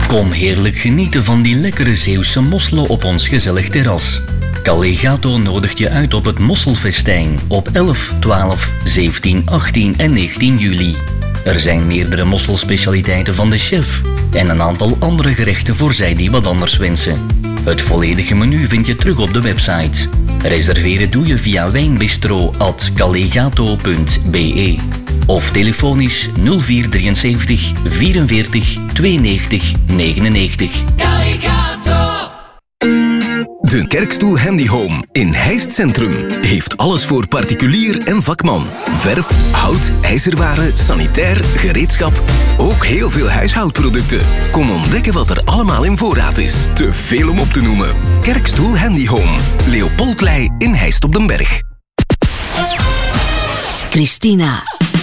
Kom heerlijk genieten van die lekkere Zeeuwse mosselen op ons gezellig terras. Callegato nodigt je uit op het Mosselfestijn op 11, 12, 17, 18 en 19 juli. Er zijn meerdere mosselspecialiteiten van de chef en een aantal andere gerechten voor zij die wat anders wensen. Het volledige menu vind je terug op de website. Reserveren doe je via wijnbistro@callegato.be of telefonisch 0473 44 92 99. De Kerkstoel Handy Home in Heist Centrum heeft alles voor particulier en vakman. Verf, hout, ijzerwaren, sanitair, gereedschap. Ook heel veel huishoudproducten. Kom ontdekken wat er allemaal in voorraad is. Te veel om op te noemen. Kerkstoel Handy Home. Leopoldlei in Heist op den Berg. Christina